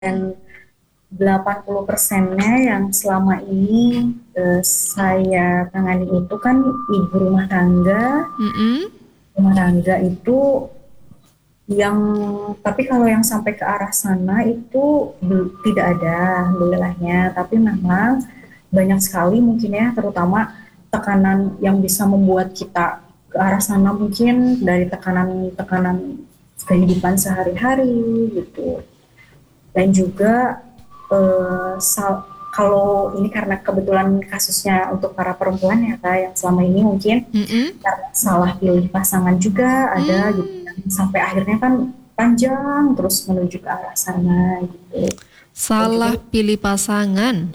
dan 80%-nya yang selama ini saya tangani itu kan ibu rumah tangga. Mm-mm. Rumah tangga itu yang, tapi kalau yang sampai ke arah sana itu tidak ada, alhamdulillahnya. Tapi memang banyak sekali mungkin ya, terutama tekanan yang bisa membuat kita ke arah sana mungkin dari tekanan-tekanan kehidupan sehari-hari gitu. Dan juga kalau ini karena kebetulan kasusnya untuk para perempuan ya kak, yang selama ini mungkin Mm-mm. karena salah pilih pasangan juga ada gitu Hmm. kan. Sampai akhirnya kan panjang terus menuju ke arah sana gitu. Dan juga Salah pilih pasangan.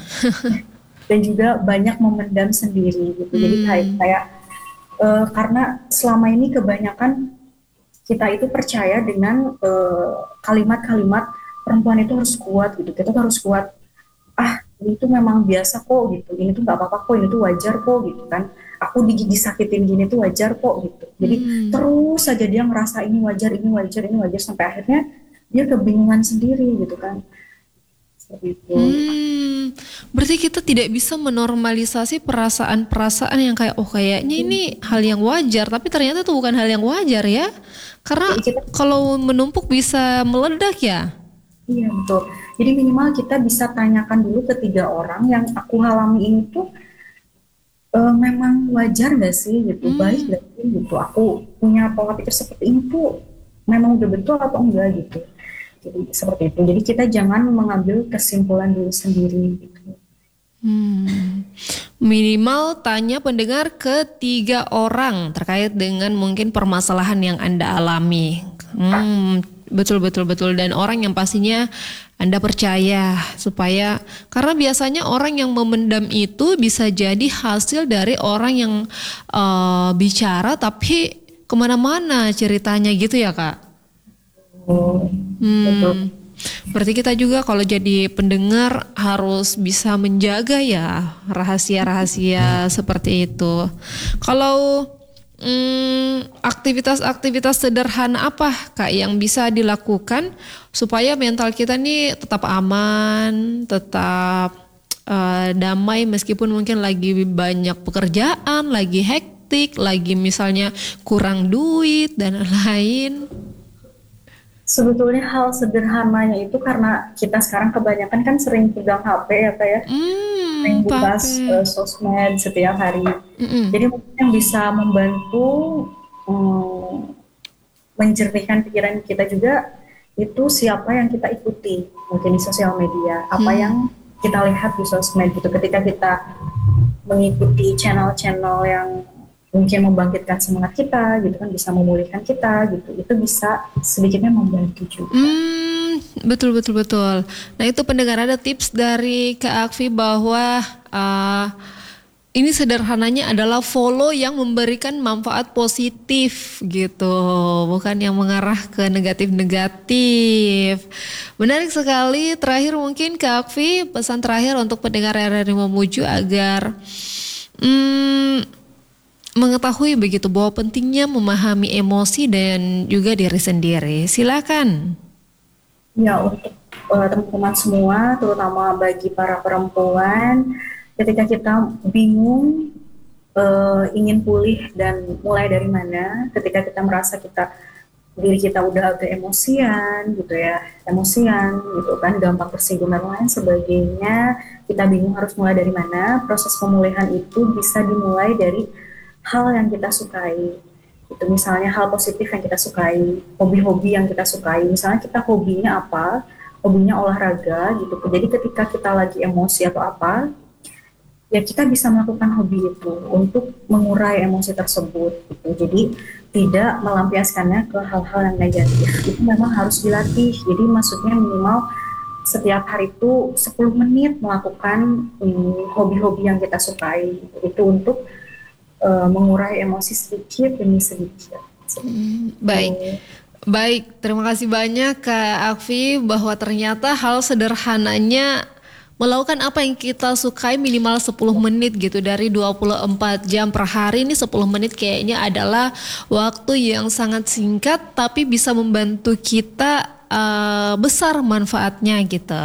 banyak memendam sendiri gitu. Jadi kayak Hmm. kayak karena selama ini kebanyakan kita itu percaya dengan kalimat-kalimat perempuan itu harus kuat gitu, kita tuh harus kuat, ah ini tuh memang biasa kok gitu, ini tuh nggak apa-apa kok, ini tuh wajar kok gitu kan, aku disakitin gini tuh wajar kok gitu. Jadi Hmm. terus saja dia ngerasa ini wajar, ini wajar, ini wajar, sampai akhirnya dia kebingungan sendiri gitu kan, seperti itu. Hmm, berarti kita tidak bisa menormalisasi perasaan-perasaan yang kayak oh kayaknya ini hal yang wajar, tapi ternyata itu bukan hal yang wajar ya. Karena Jadi kita, kalau menumpuk bisa meledak ya. iya betul, jadi minimal kita bisa tanyakan dulu ke 3 orang yang aku alami ini tuh memang wajar gak sih gitu, baik Hmm, gak sih gitu, aku punya pola pikir seperti ini tuh memang udah betul atau enggak gitu. Jadi seperti itu, jadi kita jangan mengambil kesimpulan dulu sendiri gitu. hmm. Minimal tanya pendengar ketiga orang terkait dengan mungkin permasalahan yang Anda alami. Betul betul betul dan orang yang pastinya Anda percaya supaya karena biasanya orang yang memendam itu bisa jadi hasil dari orang yang bicara tapi kemana-mana ceritanya gitu ya Kak. Oh, betul. Hmm, berarti kita juga kalau jadi pendengar harus bisa menjaga ya rahasia-rahasia seperti itu. Kalau aktivitas-aktivitas sederhana apa Kak yang bisa dilakukan supaya mental kita nih tetap aman, tetap damai meskipun mungkin lagi banyak pekerjaan, lagi hektik, lagi misalnya kurang duit dan lain-lain. Sebetulnya hal sederhananya itu karena kita sekarang kebanyakan kan sering pegang HP ya Kak ya, sering buka Pape. sosmed setiap hari. Mm-mm. Jadi mungkin yang bisa membantu um, menjernihkan pikiran kita juga itu siapa yang kita ikuti mungkin di sosial media, apa Hmm. yang kita lihat di sosmed gitu. Ketika kita mengikuti channel-channel yang mungkin membangkitkan semangat kita gitu kan, bisa memulihkan kita gitu, itu bisa sedikitnya membantu juga. Betul betul betul. Nah itu pendengar ada tips dari Kak Akfi bahwa uh, ini sederhananya adalah follow yang memberikan manfaat positif gitu, bukan yang mengarah ke negatif-negatif. Menarik sekali. Terakhir mungkin Kak Akfi pesan terakhir untuk pendengar RRI Mamuju agar mm, mengetahui begitu bahwa pentingnya memahami emosi dan juga diri sendiri. Silakan. Ya, untuk teman-teman semua, terutama bagi para perempuan, ketika kita bingung ingin pulih dan mulai dari mana, ketika kita merasa diri kita udah agak emosian gitu ya, emosian gitu kan, gampang tersinggung dan lain sebagainya, kita bingung harus mulai dari mana. Proses pemulihan itu bisa dimulai dari hal yang kita sukai. Itu misalnya hal positif yang kita sukai, hobi-hobi yang kita sukai. Misalnya kita hobinya apa? Hobinya olahraga gitu. Jadi ketika kita lagi emosi atau apa, ya kita bisa melakukan hobi itu untuk mengurai emosi tersebut gitu. Jadi tidak melampiaskannya ke hal-hal yang negatif. Itu memang harus dilatih. Jadi maksudnya minimal setiap hari itu 10 menit melakukan hobi-hobi yang kita sukai. Itu untuk mengurai emosi sedikit demi sedikit. Baik. Gitu. Baik, terima kasih banyak Kak Akfi bahwa ternyata hal sederhananya melakukan apa yang kita sukai minimal 10 menit gitu dari 24 jam per hari ini 10 menit kayaknya adalah waktu yang sangat singkat tapi bisa membantu kita besar manfaatnya gitu.